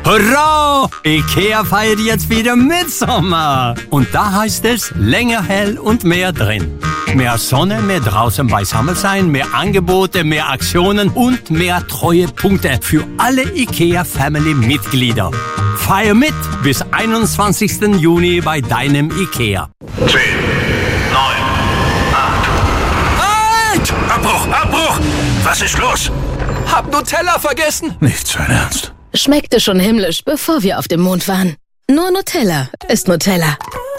Hurra! IKEA feiert jetzt wieder Mitsommer. Und da heißt es länger hell und mehr drin. Mehr Sonne, mehr draußen beisammen sein, mehr Angebote, mehr Aktionen und mehr Treuepunkte für alle IKEA-Family-Mitglieder. Feier mit bis 21. Juni bei deinem IKEA. 10, 9, 8. Halt! Abbruch! Was ist los? Hab Nutella vergessen. Nicht sein Ernst. Schmeckte schon himmlisch, bevor wir auf dem Mond waren. Nur Nutella ist Nutella.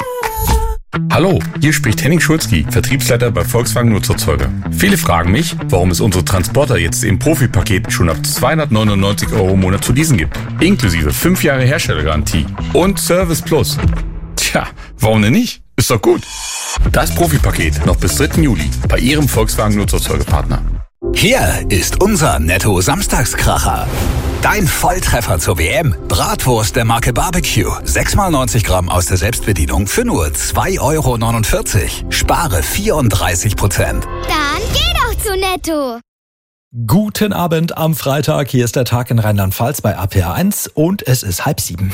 Hallo, hier spricht Henning Schulzki, Vertriebsleiter bei Volkswagen Nutzerzeuger. Viele fragen mich, warum es unsere Transporter jetzt im Profi-Paket schon ab 299 € im Monat zu leasen gibt. Inklusive 5 Jahre Herstellergarantie und Service Plus. Tja, warum denn nicht? Ist doch gut. Das Profi-Paket noch bis 3. Juli bei Ihrem Volkswagen Nutzerzeugerpartner. Hier ist unser Netto-Samstagskracher. Dein Volltreffer zur WM. Bratwurst der Marke Barbecue. 6x90 Gramm aus der Selbstbedienung für nur 2,49 €. Spare 34%. Dann geh doch zu Netto. Guten Abend am Freitag. Hier ist der Tag in Rheinland-Pfalz bei RPA1 und es ist 6:30.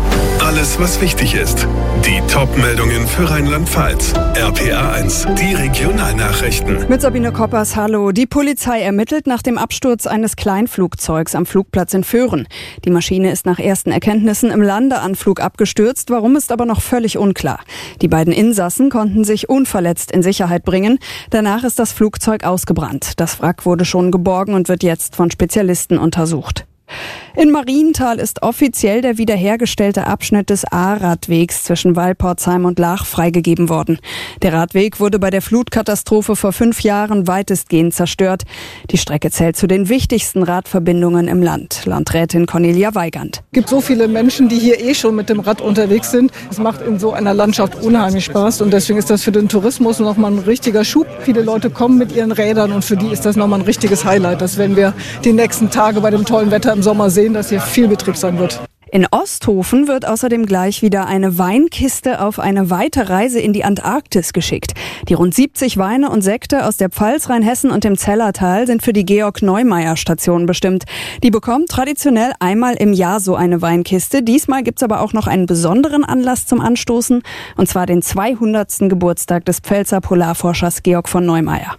Alles, was wichtig ist. Die Top-Meldungen für Rheinland-Pfalz. RPA1, die Regionalnachrichten. Mit Sabine Koppers, hallo. Die Polizei ermittelt nach dem Absturz eines Kleinflugzeugs am Flugplatz in Föhren. Die Maschine ist nach ersten Erkenntnissen im Landeanflug abgestürzt. Warum, ist aber noch völlig unklar. Die beiden Insassen konnten sich unverletzt in Sicherheit bringen. Danach ist das Flugzeug ausgebrannt. Das Wrack wurde schon geborgen und wird jetzt von Spezialisten untersucht. In Marienthal ist offiziell der wiederhergestellte Abschnitt des A-Radwegs zwischen Walporzheim und Laach freigegeben worden. Der Radweg wurde bei der Flutkatastrophe vor 5 Jahren weitestgehend zerstört. Die Strecke zählt zu den wichtigsten Radverbindungen im Land. Landrätin Cornelia Weigand. Es gibt so viele Menschen, die hier schon mit dem Rad unterwegs sind. Es macht in so einer Landschaft unheimlich Spaß und deswegen ist das für den Tourismus nochmal ein richtiger Schub. Viele Leute kommen mit ihren Rädern und für die ist das nochmal ein richtiges Highlight. Das werden wir die nächsten Tage bei dem tollen Wetter im Sommer sehen, dass hier viel Betrieb sein wird. In Osthofen wird außerdem gleich wieder eine Weinkiste auf eine weite Reise in die Antarktis geschickt. Die rund 70 Weine und Sekte aus der Pfalz, Rheinhessen und dem Zellertal sind für die Georg-Neumeier-Station bestimmt. Die bekommt traditionell einmal im Jahr so eine Weinkiste. Diesmal gibt's aber auch noch einen besonderen Anlass zum Anstoßen, und zwar den 200. Geburtstag des Pfälzer Polarforschers Georg von Neumeier.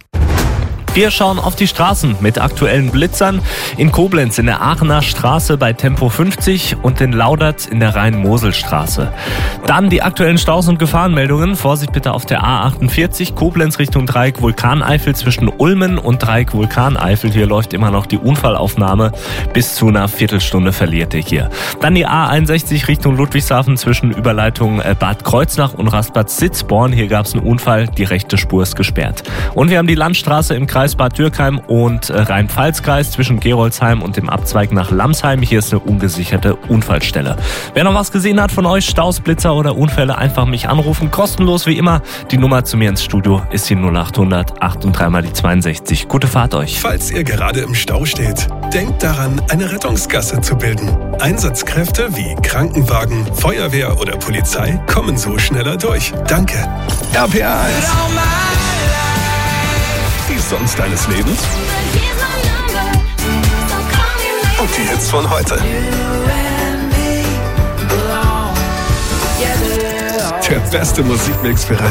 Wir schauen auf die Straßen mit aktuellen Blitzern. In Koblenz in der Aachener Straße bei Tempo 50 und in Laudert in der Rhein-Mosel-Straße. Dann die aktuellen Staus- und Gefahrenmeldungen. Vorsicht bitte auf der A48 Koblenz Richtung Dreieck Vulkaneifel zwischen Ulmen und Dreieck Vulkaneifel. Hier läuft immer noch die Unfallaufnahme. Bis zu einer Viertelstunde verliert ihr hier. Dann die A61 Richtung Ludwigshafen zwischen Überleitung Bad Kreuznach und Rastplatz Sitzborn. Hier gab es einen Unfall. Die rechte Spur ist gesperrt. Und wir haben die Landstraße im Kreis Bad Dürkheim und Rhein-Pfalz-Kreis zwischen Gerolzheim und dem Abzweig nach Lamsheim. Hier ist eine ungesicherte Unfallstelle. Wer noch was gesehen hat von euch, Staus, Blitzer oder Unfälle, einfach mich anrufen. Kostenlos wie immer. Die Nummer zu mir ins Studio ist die 0800 8 und 3 mal die 62. Gute Fahrt euch. Falls ihr gerade im Stau steht, denkt daran, eine Rettungsgasse zu bilden. Einsatzkräfte wie Krankenwagen, Feuerwehr oder Polizei kommen so schneller durch. Danke. RPA1. Die Songs deines Lebens und die Hits von heute. Der beste Musikmix für